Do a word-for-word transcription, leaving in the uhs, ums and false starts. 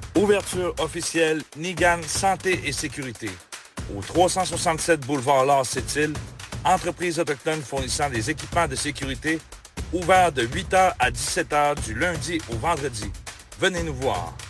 Ouverture officielle Nigan Santé et Sécurité. Au trois cent soixante-sept boulevard Lars Sept-Îles, entreprise autochtone fournissant des équipements de sécurité, ouvert de huit heures à dix-sept heures du lundi au vendredi. Venez nous voir.